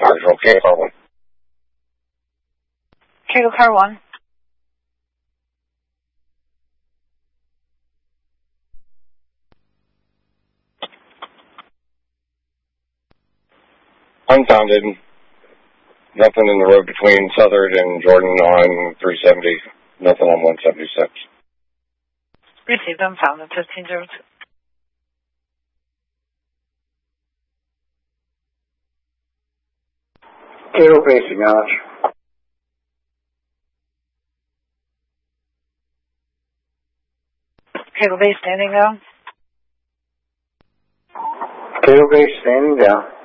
Marshall, KFR 1. KFR 1. Unfounded. Nothing in the road between Southern and Jordan on 370. Nothing on 176. Received unfounded, 1502. Kilo base, acknowledge. Kilo base standing down. Kilo base standing down.